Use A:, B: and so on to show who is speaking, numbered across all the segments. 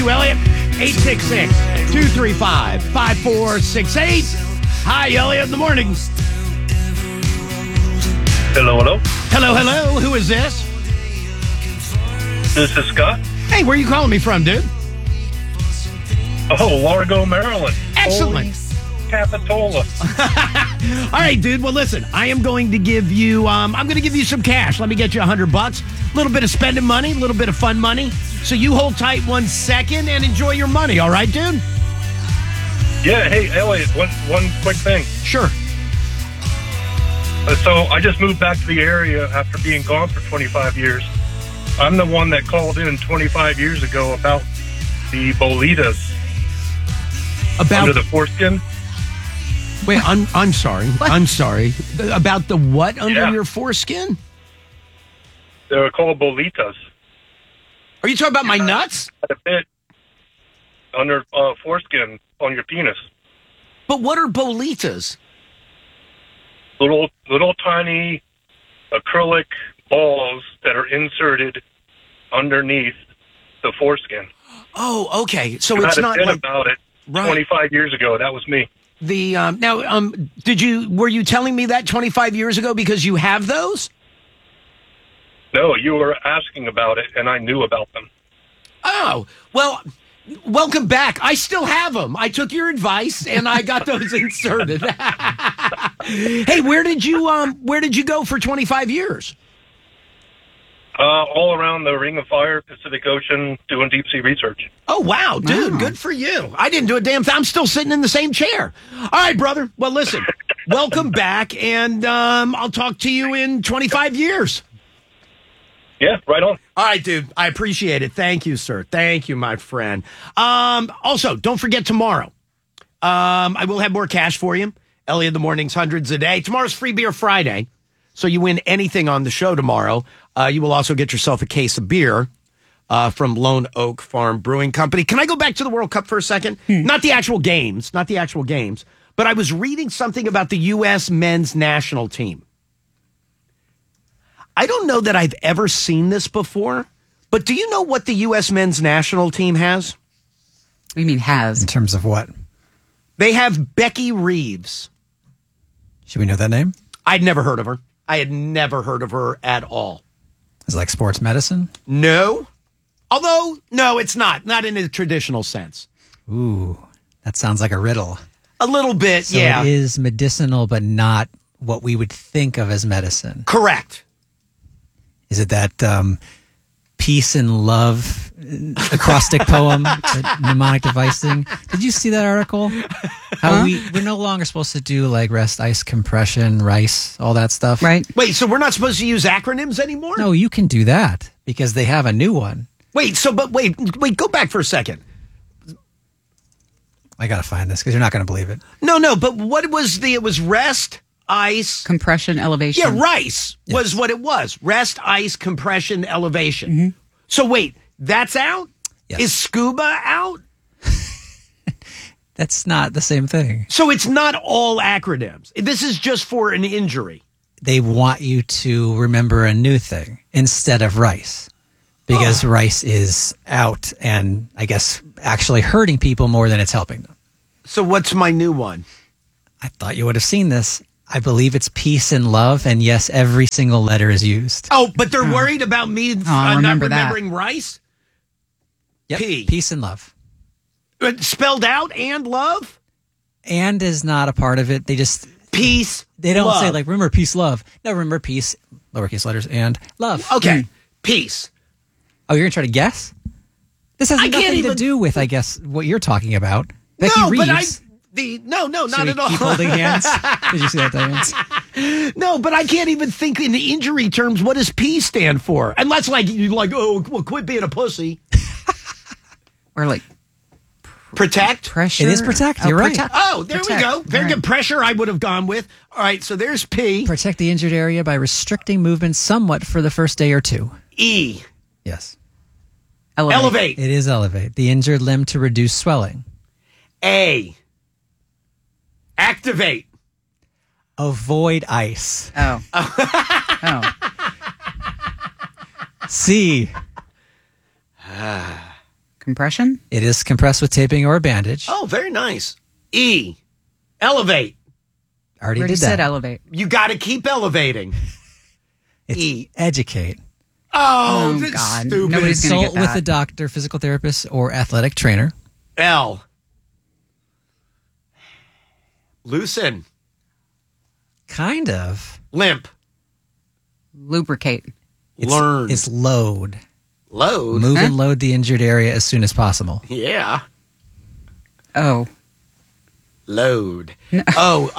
A: Elliot, 866-235-5468. Hi, Elliot, in the morning.
B: Hello, hello.
A: Hello, hello. Who is this?
B: This is Scott.
A: Hey, where are you calling me from, dude?
B: Oh, Largo, Maryland.
A: Excellent.
B: Holy Capitola.
A: All right, dude. Well, listen, I am going to give you, I'm going to give you some cash. Let me get you $100. A little bit of spending money, a little bit of fun money. So you hold tight 1 second and enjoy your money. All right, dude?
B: Yeah, hey, Elliot, one quick thing.
A: Sure.
B: So I just moved back to the area after being gone for 25 years. I'm the one that called in 25 years ago about the bolitas under the foreskin.
A: Wait, I'm sorry. I'm sorry. About the what under
B: Yeah.
A: your foreskin?
B: They're called bolitas.
A: Are you talking about my nuts?
B: A bit under foreskin on your penis.
A: But what are bolitas?
B: Little tiny acrylic balls that are inserted underneath the foreskin.
A: Oh, okay. So
B: I
A: it's
B: had a
A: not
B: bit
A: like
B: about it
A: right.
B: 25 years ago. That was me.
A: The were you telling me that 25 years ago because you have those?
B: No, you were asking about it, and I knew about them.
A: Oh, well, welcome back. I still have them. I took your advice and I got those inserted. Hey, where did you go for 25 years?
B: All around the Ring of Fire, Pacific Ocean, doing deep sea research.
A: Oh, wow, dude, good for you. I didn't do a damn thing. I'm still sitting in the same chair. All right, brother. Well, listen, welcome back, and I'll talk to you in 25 years.
B: Yeah, right on.
A: All right, dude. I appreciate it. Thank you, sir. Thank you, my friend. Also, don't forget tomorrow. I will have more cash for you. Elliot in the Mornings, hundreds a day. Tomorrow's Free Beer Friday. So you win anything on the show tomorrow. You will also get yourself a case of beer from Lone Oak Farm Brewing Company. Can I go back to the World Cup for a second? Not the actual games, but I was reading something about the U.S. men's national team. I don't know that I've ever seen this before, but do you know what the U.S. men's national team has?
C: What do you mean has?
D: In terms of what?
A: They have Becky Reeves.
D: Should we know that name?
A: I'd never heard of her. I had never heard of her at all.
D: Is it like sports medicine?
A: No. Although, no, it's not. Not in a traditional sense.
D: Ooh, that sounds like a riddle.
A: A little bit,
D: So
A: yeah.
D: it is medicinal, but not what we would think of as medicine.
A: Correct.
D: Is it that peace and love acrostic poem, that mnemonic device thing? Did you see that article? How we're no longer supposed to do like rest, ice, compression, rice, all that stuff.
C: Right.
A: Wait, so we're not supposed to use acronyms anymore?
D: No, you can do that because they have a new one.
A: Wait, go back for a second.
D: I got to find this because you're not going to believe it.
A: No, but what was it was rest, ice.
C: Compression, elevation.
A: Yeah, rice was what it was. Rest, ice, compression, elevation. Mm-hmm. So wait, that's out?
D: Yes.
A: Is scuba out?
D: That's not the same thing.
A: So it's not all acronyms. This is just for an injury.
D: They want you to remember a new thing instead of rice because rice is out and I guess actually hurting people more than it's helping them.
A: So what's my new one?
D: I thought you would have seen this. I believe it's peace and love, and yes, every single letter is used.
A: Oh, but they're worried about me not remembering rice?
D: Yep.
A: P.
D: Peace and love.
A: Spelled out and love?
D: And is not a part of it. They just...
A: Peace,
D: They don't
A: love.
D: say, like, remember peace, love. No, remember peace, lowercase letters, and love.
A: Okay, peace.
D: Oh, you're going to try to guess? This has
A: I can't
D: nothing
A: even-
D: to do with, I guess, what you're talking about. Becky
A: No,
D: Reeves.
A: but not
D: Should we
A: at all.
D: keep holding hands? Did you see that, Diane?
A: No, but I can't even think in the injury terms. What does P stand for? Unless you're like, oh, well, quit being a pussy.
C: Or like
A: Protect.
C: pressure.
D: It is protect. You're right.
A: Oh, there we go. Very
C: All
A: good. Pressure I would have gone with. All right, so there's P.
D: Protect the injured area by restricting movement somewhat for the first day or two.
A: E.
D: Yes.
A: Elevate.
D: It is elevate. The injured limb to reduce swelling.
A: A. Activate.
D: Avoid ice.
C: Oh. Oh.
D: C.
C: Compression?
D: It is compressed with taping or a bandage.
A: Oh, very nice. E. Elevate.
D: Already
C: Already
D: did
C: said
D: that.
C: elevate.
A: You got to keep elevating.
D: It's
A: E.
D: educate.
A: Oh,
C: Oh,
A: that's
C: God.
A: stupid.
C: Nobody's gonna
D: Consult
C: get
D: with
C: that.
D: a doctor, physical therapist, or athletic trainer.
A: L. Loosen.
D: Kind of.
A: Limp.
C: Lubricate.
A: Learn.
D: It's load.
A: Load.
D: Move and load the injured area as soon as possible.
A: Yeah.
C: Oh.
A: Load.
C: No.
A: Oh,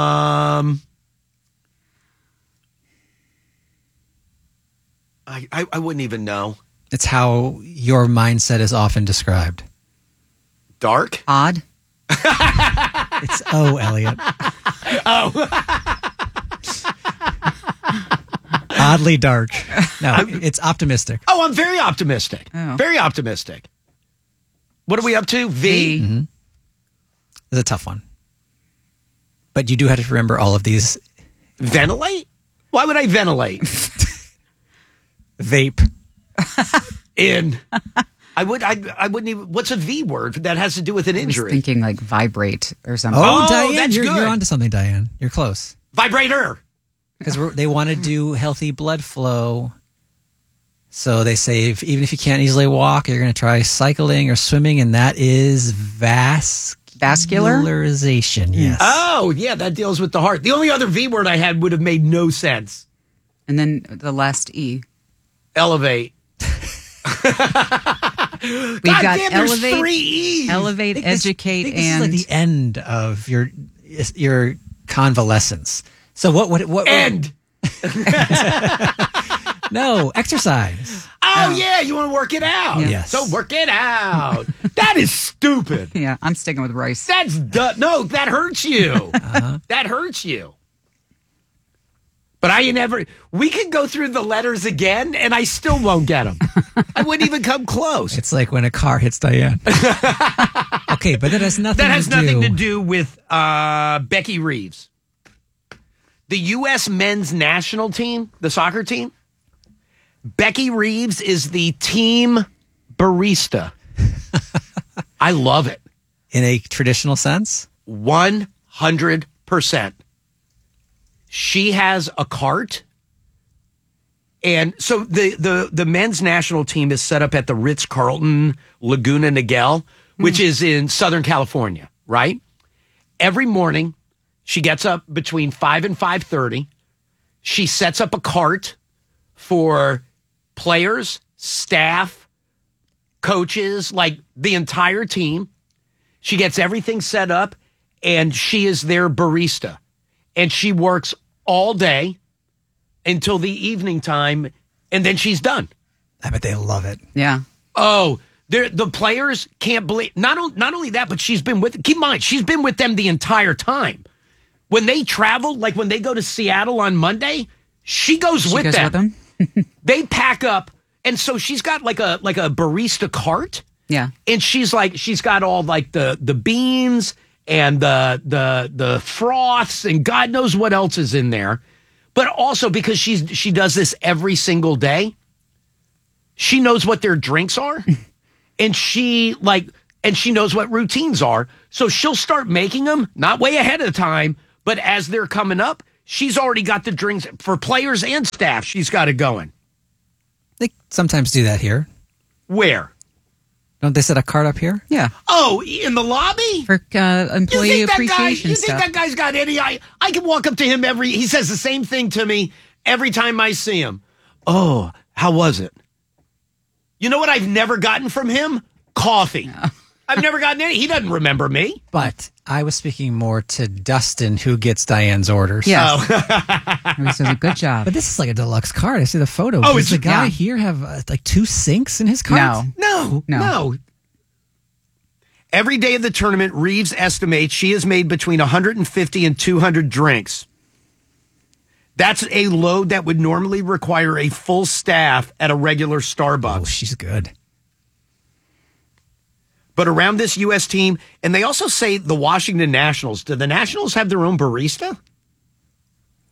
A: I wouldn't even know.
D: It's how your mindset is often described.
A: Dark?
C: Odd.
D: It's O, Elliot. Oddly dark. No, it's optimistic.
A: Oh, I'm very optimistic.
C: Oh.
A: Very optimistic. What are we up to? V.
C: V.
D: It's a tough one. But you do have to remember all of these.
A: Ventilate? Why would I ventilate?
D: Vape.
A: In. I wouldn't even. What's a V word that has to do with an
C: I was
A: injury?
C: thinking like vibrate or something.
A: Oh,
D: Diane,
A: that's
D: you're
A: good.
D: onto something, Diane. You're close.
A: Vibrator.
D: Because they want to do healthy blood flow. So they say even if you can't easily walk, you're going to try cycling or swimming, and that is
C: Vascular?
D: vascularization. Yes.
A: Oh, yeah, that deals with the heart. The only other V word I had would have made no sense.
C: And then the last E.
A: Elevate.
C: We've
A: God
C: got
A: damn, there's
C: elevate,
A: 3 E's.
C: elevate, educate,
D: this
C: and
D: is like the end of your convalescence. So what
A: End.
D: No, exercise.
A: Oh, yeah, you want to work it out.
C: Yeah.
D: Yes.
A: So work it out. That is stupid.
C: yeah, I'm sticking with rice.
A: That's no, that hurts you. That hurts you. But we could go through the letters again and I still won't get them. I wouldn't even come close.
D: It's like when a car hits Diane. Okay, but that has nothing
A: to do with Becky Reeves. The U.S. men's national team, the soccer team, Becky Reeves is the team barista. I love it.
D: In a traditional sense?
A: 100%. She has a cart. And so the men's national team is set up at the Ritz-Carlton Laguna Niguel, which is in Southern California, right? Every morning, she gets up between 5 and 5:30. She sets up a cart for players, staff, coaches, like the entire team. She gets everything set up, and she is their barista. And she works all day until the evening time, and then she's done.
D: I bet they love it.
C: Yeah.
A: Oh, the players can't believe. Not only that, but she's been with. Keep in mind, she's been with them the entire time. When they travel, like when they go to Seattle on Monday, she goes with them. They pack up, and so she's got like a barista cart.
C: Yeah.
A: And she's got all like the beans and the froths and God knows what else is in there. But also because she does this every single day, she knows what their drinks are, and she knows what routines are. So she'll start making them, not way ahead of time, but as they're coming up, she's already got the drinks for players and staff. She's got it going.
D: They sometimes do that here.
A: Where?
D: Don't they set a cart up here?
C: Yeah.
A: Oh, in the lobby?
C: For employee appreciation
A: You
C: stuff.
A: think that guy's got any? I can walk up to him he says the same thing to me every time I see him. Oh, how was it? You know what I've never gotten from him? Coffee. No. I've never gotten any. He doesn't remember me.
D: But I was speaking more to Dustin, who gets Diane's orders.
C: Yeah. He does a good job.
D: But this is like a deluxe cart. I see the photo.
A: Oh,
D: Does the guy
C: yeah.
D: here have like 2 sinks in his cart?
A: No. Every day of the tournament, Reeves estimates she has made between 150 and 200 drinks. That's a load that would normally require a full staff at a regular Starbucks.
D: Oh, she's good.
A: But around this U.S. team, and they also say the Washington Nationals, do the Nationals have their own barista?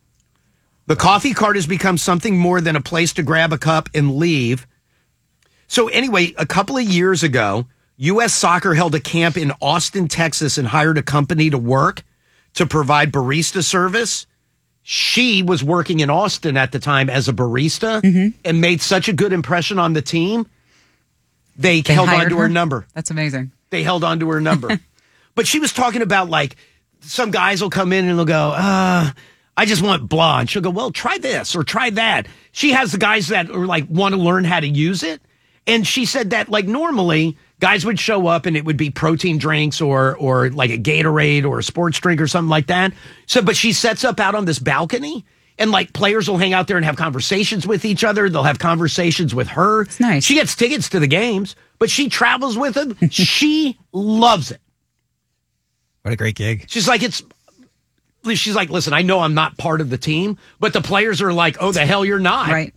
A: The coffee cart has become something more than a place to grab a cup and leave. So anyway, a couple of years ago, U.S. Soccer held a camp in Austin, Texas, and hired a company to work to provide barista service. She was working in Austin at the time as a barista and made such a good impression on the team. They held on to her number.
C: That's amazing.
A: They held on to her number. But she was talking about, like, some guys will come in and they'll go, I just want blah. And she'll go, well, try this or try that. She has the guys that are like want to learn how to use it. And she said that, like, normally guys would show up and it would be protein drinks or like a Gatorade or a sports drink or something like that. So, but she sets up out on this balcony and, like, players will hang out there and have conversations with each other. They'll have conversations with her.
C: It's nice.
A: She gets tickets to the games, but she travels with them. She loves it.
D: What a great gig.
A: She's like, listen, I know I'm not part of the team, but the players are like, oh, the hell you're not.
C: Right.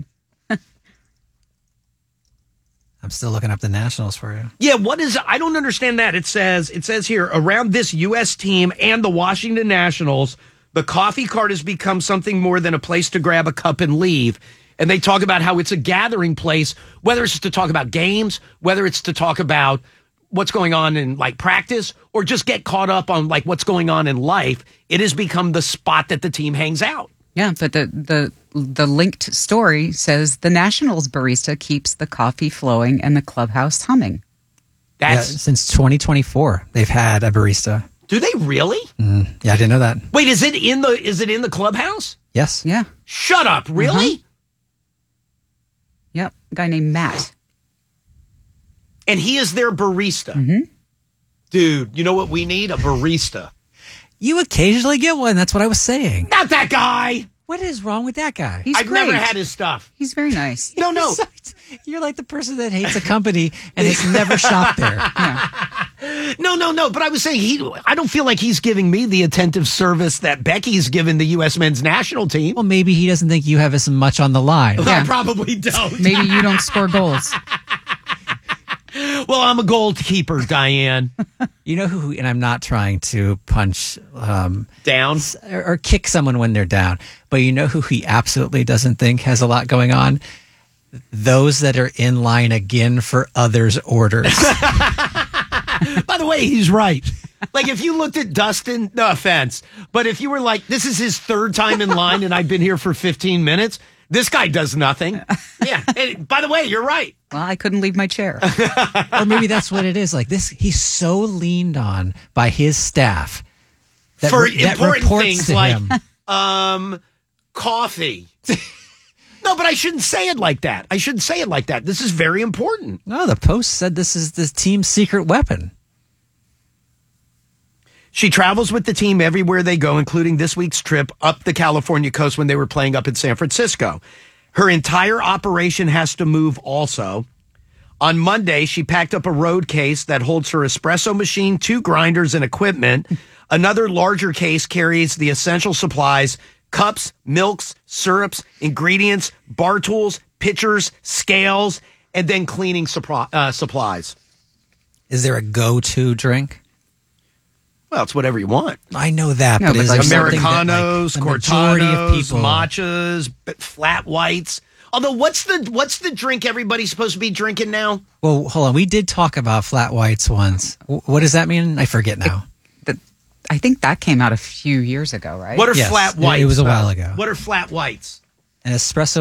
D: I'm still looking up the Nationals for you.
A: Yeah, I don't understand that. It says here, around this U.S. team and the Washington Nationals, the coffee cart has become something more than a place to grab a cup and leave. And they talk about how it's a gathering place, whether it's to talk about games, whether it's to talk about what's going on in, like, practice, or just get caught up on, like, what's going on in life. It has become the spot that the team hangs out.
C: Yeah, but the linked story says the Nationals barista keeps the coffee flowing and the clubhouse humming.
D: Since 2024, they've had a barista.
A: Do they really?
D: Yeah, I didn't know that.
A: Wait, is it in the clubhouse?
D: Yes.
C: Yeah.
A: Shut up! Really?
C: Yep. A guy named Matt.
A: And he is their barista. Dude, you know what we need? A barista.
D: You occasionally get one. That's what I was saying.
A: Not that guy.
D: What is wrong with that guy?
C: He's
A: I've
C: great.
A: never had his stuff.
C: He's very nice.
A: No.
D: You're like the person that hates a company and has never shopped there.
C: Yeah.
A: No. But I was saying I don't feel like he's giving me the attentive service that Becky's given the U.S. men's national team.
D: Well, maybe he doesn't think you have as much on the line.
A: I probably don't.
C: Maybe you don't score goals.
A: Well, I'm a goalkeeper, Diane.
D: You know who, and I'm not trying to punch
A: Down?
D: or kick someone when they're down, but you know who he absolutely doesn't think has a lot going on? Those that are in line again for others' orders.
A: By the way, he's right. Like, if you looked at Dustin, no offense, but if you were like, this is his third time in line and I've been here for 15 minutes, this guy does nothing. Yeah. And by the way, you're right.
C: Well, I couldn't leave my chair.
D: Or maybe that's what it is. Like this, he's so leaned on by his staff that
A: For
D: that
A: important
D: reports
A: things
D: to
A: like
D: him.
A: Coffee. No, but I shouldn't say it like that. This is very important.
D: No, the Post said this is the team's secret weapon.
A: She travels with the team everywhere they go, including this week's trip up the California coast when they were playing up in San Francisco. Her entire operation has to move also. On Monday, she packed up a road case that holds her espresso machine, 2 grinders, and equipment. Another larger case carries the essential supplies, cups, milks, syrups, ingredients, bar tools, pitchers, scales, and then cleaning supplies.
D: Is there a go-to drink?
A: Well, it's whatever you want.
D: I know that,
C: No,
D: but
C: but
D: is
C: like
D: there something
A: Americanos,
D: that, like, the majority of
A: cortados,
D: people,
A: matchas, flat whites. Although, what's the drink everybody's supposed to be drinking now?
D: Well, hold on. We did talk about flat whites once. What does that mean? I forget now.
C: I think that came out a few years ago, right?
A: What are
D: Yes,
A: flat whites?
D: it was a while ago.
A: What are flat whites?
D: An espresso